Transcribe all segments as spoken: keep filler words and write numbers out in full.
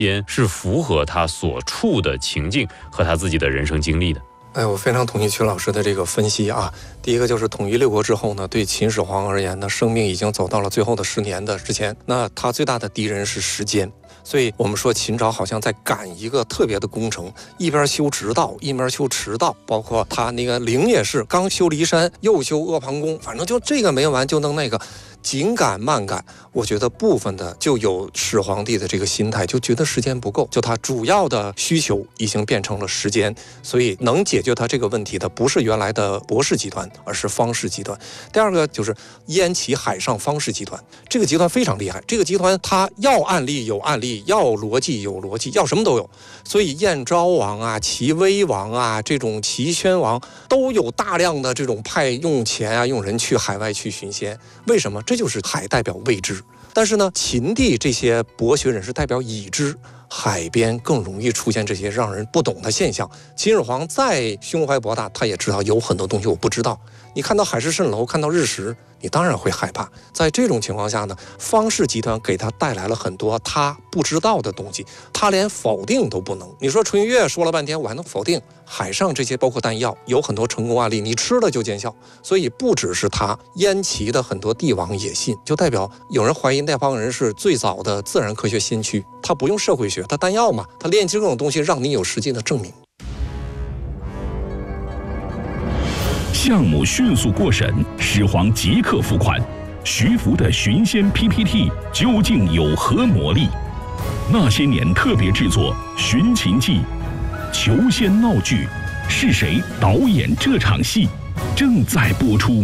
边是符合他所处的情境和他自己的人生经历的。 哎，我非常同意曲老师的这个分析啊。第一个就是统一六国之后呢，对秦始皇而言呢，生命已经走到了最后的十年的之前，那他最大的敌人是时间。所以我们说秦朝好像在赶一个特别的工程，一边修直道，一边修驰道，包括他那个陵也是刚修骊山，又修阿房宫，反正就这个没完就弄那个，紧赶慢赶。我觉得部分的就有始皇帝的这个心态，就觉得时间不够，就他主要的需求已经变成了时间，所以能解决他这个问题的不是原来的博士集团，而是方氏集团。第二个就是燕齐海上方氏集团，这个集团非常厉害，这个集团它要案例有案例，要逻辑有逻辑，要什么都有。所以燕昭王啊、齐威王啊、这种齐宣王都有大量的这种派用钱啊、用人去海外去寻仙。为什么？这就是海代表未知。但是呢，秦地这些博学人士代表已知，海边更容易出现这些让人不懂的现象。秦始皇再胸怀博大，他也知道有很多东西我不知道。你看到海市蜃楼，看到日食，你当然会害怕。在这种情况下呢，方氏集团给他带来了很多他不知道的东西，他连否定都不能。你说淳于越说了半天，我还能否定？海上这些包括弹药，有很多成功案例，你吃了就见效。所以不只是他，燕齐的很多帝王也信，就代表有人怀疑那帮人是最早的自然科学先驱。他不用社会学，他弹药嘛，他炼制各种东西，让你有实际的证明。 项目迅速过审，始皇即刻付款。徐福的寻仙 P P T 究竟有何魔力？那些年特别制作《寻秦记》，求仙闹剧，是谁导演这场戏？正在播出。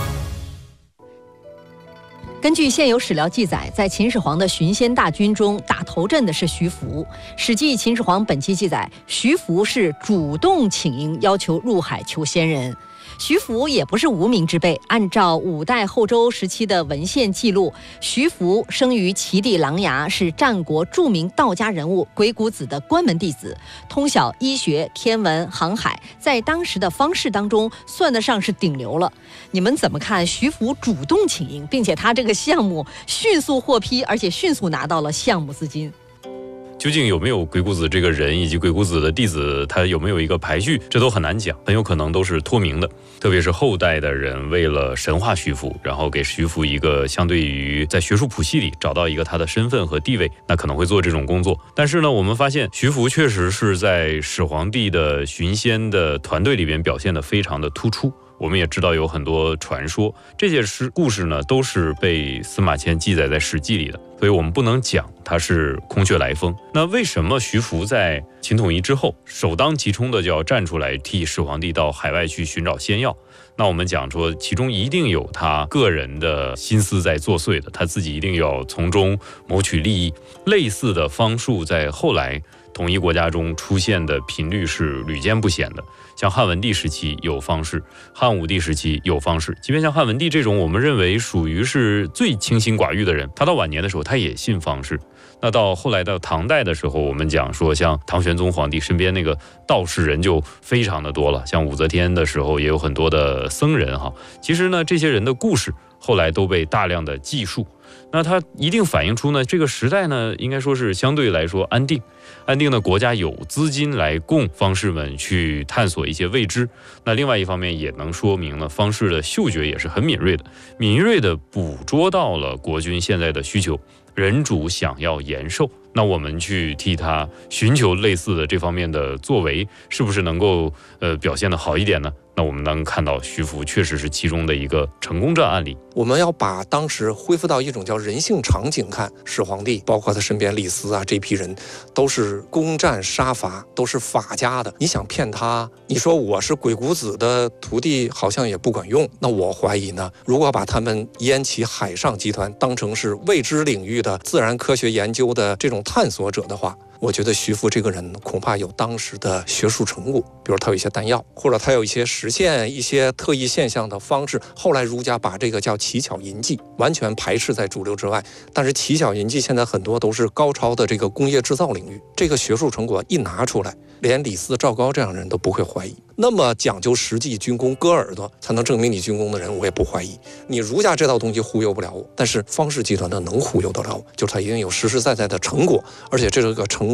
根据现有史料记载，在秦始皇的寻仙大军中，打头阵的是徐福。《史记·秦始皇本纪》记载，徐福是主动请缨，要求入海求仙人。徐福也不是无名之辈，按照五代后周时期的文献记录，徐福生于齐地琅琊，是战国著名道家人物鬼谷子的关门弟子，通晓医学、天文、航海，在当时的方士当中算得上是顶流了。你们怎么看徐福主动请缨，并且他这个项目迅速获批，而且迅速拿到了项目资金？ 究竟有没有鬼谷子这个人，以及鬼谷子的弟子他有没有一个排序，这都很难讲，很有可能都是托名的。特别是后代的人为了神化徐福，然后给徐福一个相对于在学术谱系里找到一个他的身份和地位，那可能会做这种工作。但是呢，我们发现徐福确实是在始皇帝的寻仙的团队里边表现得非常的突出。我们也知道有很多传说，这些是故事呢，都是被司马迁记载在《史记》里的，所以我们不能讲它是空穴来风。那为什么徐福在秦统一之后，首当其冲的就要站出来替始皇帝到海外去寻找仙药？那我们讲说，其中一定有他个人的心思在作祟的，他自己一定要从中谋取利益。类似的方术在后来统一国家中出现的频率是屡见不鲜的。像汉文帝时期有方士，汉武帝时期有方士，即便像汉文帝这种我们认为属于是最清心寡欲的人，他到晚年的时候他也信方士。那到后来到唐代的时候，我们讲说像唐玄宗皇帝身边那个道士人就非常的多了，像武则天的时候也有很多的僧人哈。其实呢，这些人的故事后来都被大量的记述，那它一定反映出呢，这个时代呢，应该说是相对来说安定，安定的国家有资金来供方士们去探索一些未知。那另外一方面也能说明了方士的嗅觉也是很敏锐的，敏锐的捕捉到了国君现在的需求，人主想要延寿，那我们去替他寻求类似的这方面的作为，是不是能够呃表现得好一点呢？那我们能看到徐福确实是其中的一个成功者案例。 我们要把当时恢复到一种叫人性场景看，始皇帝包括他身边李斯啊这批人都是攻占杀伐，都是法家的，你想骗他，你说我是鬼谷子的徒弟好像也不管用。那我怀疑呢，如果把他们燕齐海上集团当成是未知领域的自然科学研究的这种探索者的话，我觉得徐福这个人恐怕有当时的学术成果，比如他有一些弹药，或者他有一些实现一些特异现象的方式。后来儒家把这个叫奇巧淫技，完全排斥在主流之外。但是奇巧淫技现在很多都是高超的这个工业制造领域，这个学术成果一拿出来，连李斯、赵高这样的人都不会怀疑。 那么讲究实际军功割耳朵才能证明你军功的人，我也不怀疑。你儒家这套东西忽悠不了我，但是方氏集团呢能忽悠得了我，就是它一定有实实在在的成果，而且这个成